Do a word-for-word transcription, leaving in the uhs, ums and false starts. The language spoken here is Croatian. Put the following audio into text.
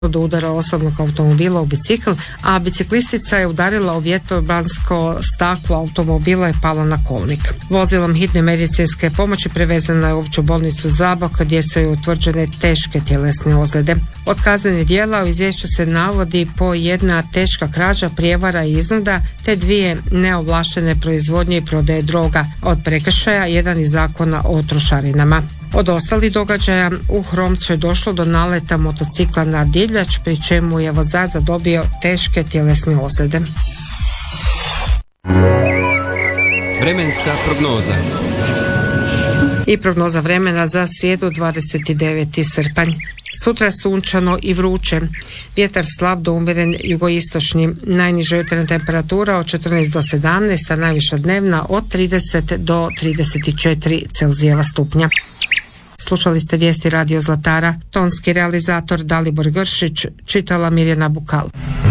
do udara osobnog automobila u bicikl, a biciklistica je udarila u vjetrobransko staklo automobila i pala na kolnik. Vozilom hitne medicinske pomoći prevezana je u opću bolnicu Zabok gdje su joj utvrđene teške tjelesne ozljede. Od kaznenih djela u izvješću se navodi po jedna teška krađa, prijevara i iznuda te dvije neovlaštene proizvodnje i prodaje droga. Od prekršaja jedan iz Zakona o trošarinama. Od ostalih događaja u Hromcu je došlo do naleta motocikla na divljač, pri čemu je vozač zadobio teške tjelesne ozljede. Vremenska prognoza. I prognoza vremena za srijedu dvadeset deveti srpanj. Sutra sunčano i vruće. Vjetar slab do umjeren jugoistočni. Najniža jutarnja temperatura od četrnaest do sedamnaest, a najviša dnevna od trideset do trideset četiri Celzijeva stupnja. Slušali ste vijesti Radio Zlatara. Tonski realizator Dalibor Gršić, čitala Mirjana Bukal.